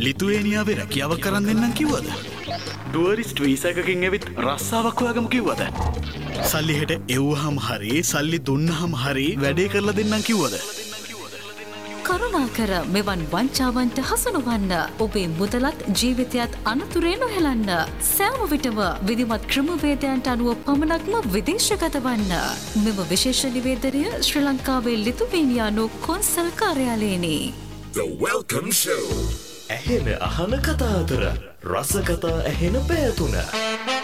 ලිතුවේනියාවේ රැකියාවක් කරන්න දෙන්නම් කිව්වද? ටුවරිස්ට් වීසා එකකින් ඇවිත් රස්සාවක් හොයාගමු කිව්වද? සල්ලි හෙට එව්වහම හරි සල්ලි දුන්නහම හරි වැඩේ කරලා දෙන්නම් කිව්වද? කරුණාකර මෙවන් වංචාවන්ට හසු නොවන්න. ඔබේ මුදලත් ජීවිතයත් අනතුරේ නොහෙලන්න. සෑම විටම විධිමත් ක්‍රමවේදයන්ට අනුව පමණක්ම විදේශගත වන්න. මෙම විශේෂ නිවේදනය ශ්‍රී ලංකාවේ ලිතුවේනියානු කොන්සල් කාර්යාලයෙනි. The Welcome Show. ඇහෙන අහන කතා අතර රස කතා ඇහෙන පැය තුන.